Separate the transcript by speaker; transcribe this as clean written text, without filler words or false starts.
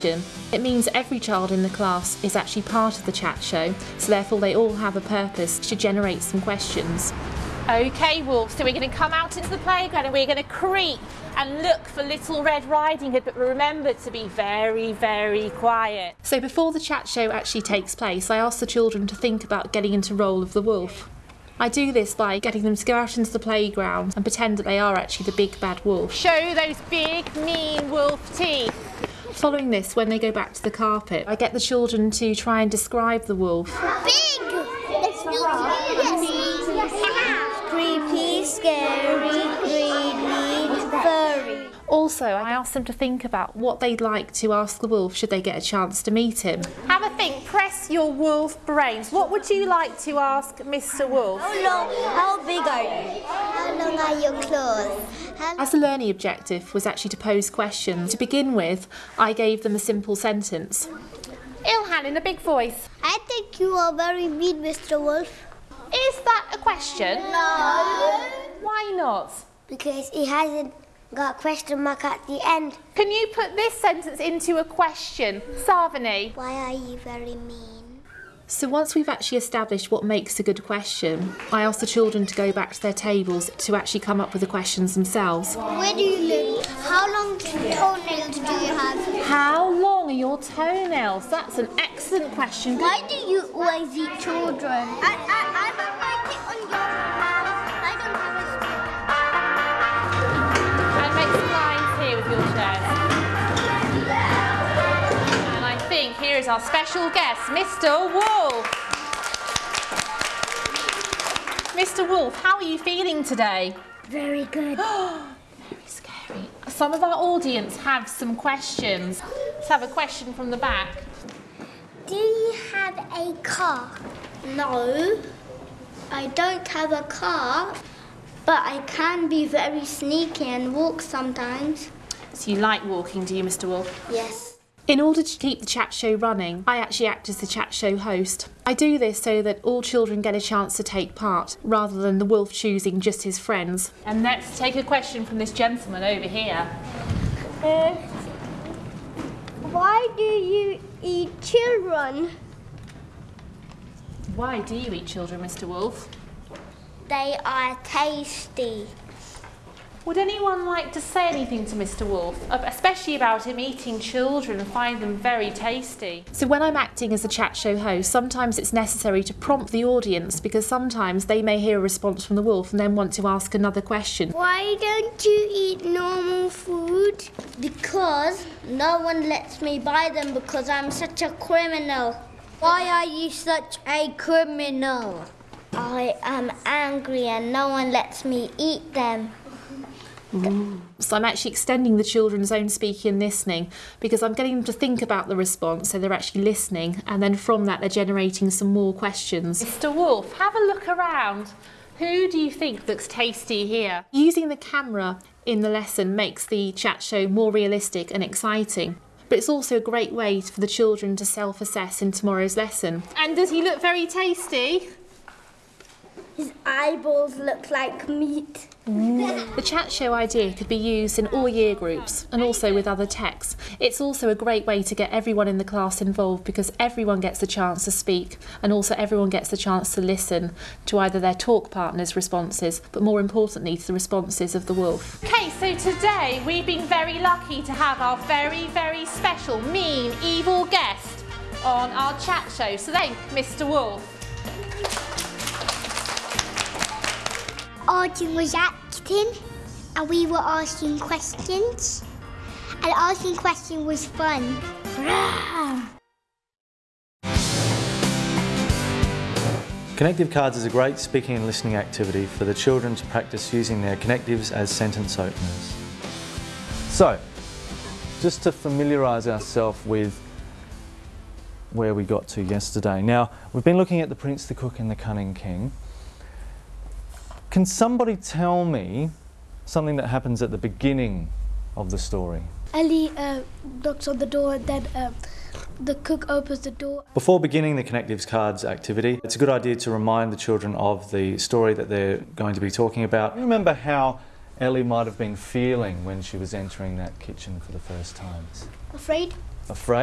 Speaker 1: It means every child in the class is actually part of the chat show, so therefore they all have a purpose to generate some questions.
Speaker 2: OK, Wolf, so we're going to come out into the playground and we're going to creep and look for Little Red Riding Hood, but remember to be very, very quiet.
Speaker 1: So before the chat show actually takes place, I ask the children to think about getting into role of the wolf. I do this by getting them to go out into the playground and pretend that they are actually the big bad wolf.
Speaker 2: Show those big, mean wolf teeth.
Speaker 1: Following this, when they go back to the carpet, I get the children to try and describe the wolf.
Speaker 3: Big! Creepy, scary, greedy, furry.
Speaker 1: Also, I ask them to think about what they'd like to ask the wolf should they get a chance to meet him.
Speaker 2: Have a think, press your wolf brains. What would you like to ask Mr. Wolf?
Speaker 3: How big are you? How long are your claws?
Speaker 1: As the learning objective was actually to pose questions, to begin with, I gave them a simple sentence.
Speaker 2: Ilhan in a big voice.
Speaker 3: I think you are very mean, Mr. Wolf.
Speaker 2: Is that a question?
Speaker 3: No.
Speaker 2: Why not?
Speaker 3: Because he hasn't got a question mark at the end.
Speaker 2: Can you put this sentence into a question? Savani.
Speaker 3: Why are you very mean?
Speaker 1: So once we've actually established what makes a good question, I ask the children to go back to their tables to actually come up with the questions themselves.
Speaker 3: Where do you live? How long toenails do you have?
Speaker 2: How long are your toenails? That's an excellent question.
Speaker 3: Why do you always eat children? I don't like it on your house. I don't have a spoon.
Speaker 2: And make some lines here with your chairs. And I think here is our special guest, Mr. Wolf. Mr. Wolf, how are you feeling today?
Speaker 3: Very good.
Speaker 2: Very scary. Some of our audience have some questions. Let's have a question from the back.
Speaker 3: Do you have a car? No, I don't have a car, but I can be very sneaky and walk sometimes.
Speaker 2: So you like walking, do you, Mr. Wolf?
Speaker 3: Yes.
Speaker 1: In order to keep the chat show running, I actually act as the chat show host. I do this so that all children get a chance to take part, rather than the wolf choosing just his friends.
Speaker 2: And let's take a question from this gentleman over here.
Speaker 3: Why do you eat children?
Speaker 2: Why do you eat children, Mr. Wolf?
Speaker 3: They are tasty.
Speaker 2: Would anyone like to say anything to Mr. Wolf, especially about him eating children and find them very tasty?
Speaker 1: So when I'm acting as a chat show host, sometimes it's necessary to prompt the audience because sometimes they may hear a response from the wolf and then want to ask another question.
Speaker 3: Why don't you eat normal food? Because no one lets me buy them because I'm such a criminal. Why are you such a criminal? I am angry and no one lets me eat them.
Speaker 1: So I'm actually extending the children's own speaking and listening because I'm getting them to think about the response so they're actually listening, and then from that they're generating some more questions.
Speaker 2: Mr. Wolf, have a look around. Who do you think looks tasty here?
Speaker 1: Using the camera in the lesson makes the chat show more realistic and exciting, but it's also a great way for the children to self-assess in tomorrow's lesson.
Speaker 2: And does he look very tasty?
Speaker 3: His eyeballs look like meat.
Speaker 1: The chat show idea could be used in all year groups and also with other texts. It's also a great way to get everyone in the class involved because everyone gets a chance to speak and also everyone gets the chance to listen to either their talk partner's responses, but more importantly to the responses of the wolf.
Speaker 2: Okay, so today we've been very lucky to have our very, very special, mean, evil guest on our chat show. So thank Mr. Wolf.
Speaker 3: Arjun was acting and we were asking questions, and asking questions was fun.
Speaker 4: Connective cards is a great speaking and listening activity for the children to practice using their connectives as sentence openers. So, just to familiarise ourselves with where we got to yesterday. Now, we've been looking at The Prince, the Cook and the Cunning King. Can somebody tell me something that happens at the beginning of the story?
Speaker 5: Ellie knocks on the door, and then the cook opens the door.
Speaker 4: Before beginning the Connectives Cards activity, it's a good idea to remind the children of the story that they're going to be talking about. Remember how Ellie might have been feeling when she was entering that kitchen for the first time.
Speaker 5: Afraid?
Speaker 4: afraid.